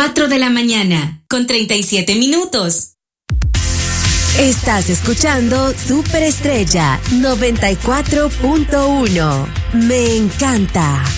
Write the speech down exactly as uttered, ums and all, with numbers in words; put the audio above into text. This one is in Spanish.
cuatro de la mañana, con treinta y siete minutos. Estás escuchando Superestrella noventa y cuatro punto uno. Me encanta.